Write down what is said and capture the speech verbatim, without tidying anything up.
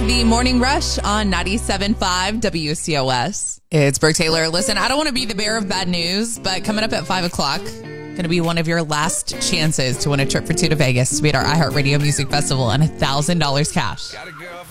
The Morning Rush on ninety-seven point five W C O S. It's Brooke Taylor. Listen, I don't want to be the bearer of bad news, but coming up at five o'clock, going to be one of your last chances to win a trip for two to Vegas to be at our iHeartRadio Music Festival and one thousand dollars cash.